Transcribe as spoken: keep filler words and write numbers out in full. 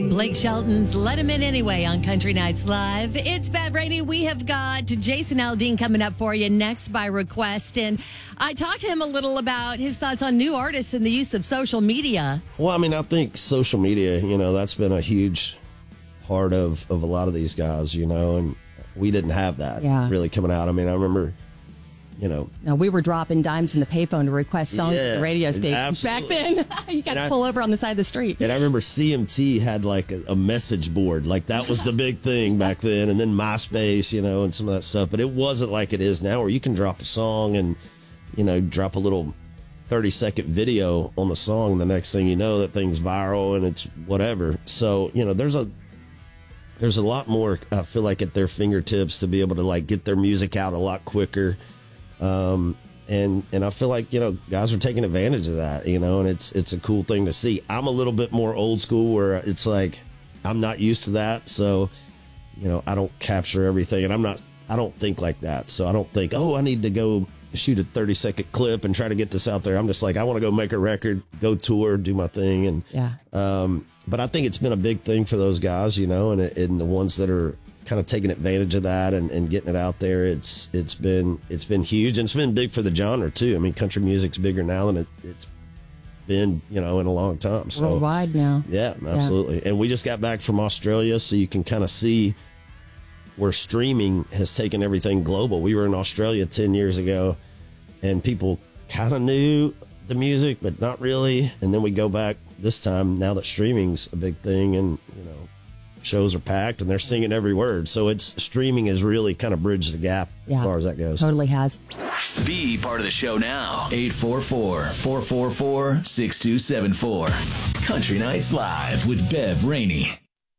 Blake Shelton's Let Him In Anyway on Country Nights Live. It's Bev Rainey. We have got Jason Aldean coming up for you next by request. And I talked to him a little about his thoughts on new artists and the use of social media. Well, I mean, I think social media, you know, that's been a huge part of, of a lot of these guys, you know, and we didn't have that yeah. really coming out. I mean, I remember, you know. No, we were dropping dimes in the payphone to request songs yeah, at the radio station. absolutely. Back then, you got to pull over on the side of the street. And I remember C M T had like a, a message board. Like that was the big thing back then. And then MySpace, you know, and some of that stuff. But it wasn't like it is now where you can drop a song and, you know, drop a little thirty second video on the song. And the next thing you know, that thing's viral and it's whatever. So, you know, there's a, there's a lot more, I feel like, at their fingertips to be able to like get their music out a lot quicker. Um, and, and I feel like, you know, guys are taking advantage of that, you know, and it's, it's a cool thing to see. I'm a little bit more old school where it's like, I'm not used to that. So, you know, I don't capture everything and I'm not, I don't think like that. So I don't think, oh, I need to go shoot a thirty second clip and try to get this out there. I'm just like, I want to go make a record, go tour, do my thing. And, yeah. um, but I think it's been a big thing for those guys, you know, and, and the ones that are kind of taking advantage of that and, and getting it out there. It's it's been it's been huge, and it's been big for the genre too. I mean, country music's bigger now than it, it's been, you know, in a long time. So worldwide now. Yeah, absolutely. Yeah. And we just got back from Australia, so you can kind of see where streaming has taken everything global. We were in Australia ten years ago, and people kind of knew the music, but not really. And then we go back this time now that streaming's a big thing, and you know, shows are packed and they're singing every word. So it's streaming has really kind of bridged the gap yeah, as far as that goes. Totally has. Be part of the show now. eight four four, four four four, six two seven four. Country Nights Live with Bev Rainey.